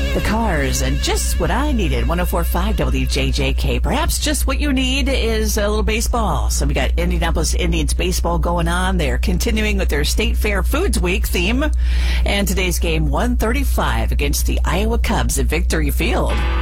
The Cars, and just what I needed. 104.5 WJJK. Perhaps just what you need is a little baseball. So we got Indianapolis Indians baseball going on. They're continuing with their State Fair Foods Week theme. And today's game, 1:35 against the Iowa Cubs at Victory Field.